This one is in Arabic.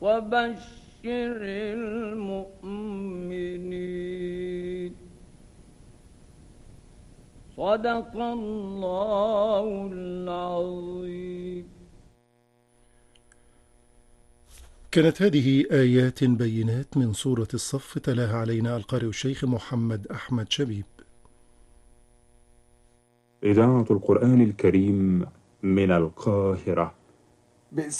وبشر المؤمنين. صدق الله العظيم. كانت هذه آيات بينات من سورة الصف، تلاها علينا القارئ الشيخ محمد أحمد شبيب. إذاعة القرآن الكريم من القاهرة.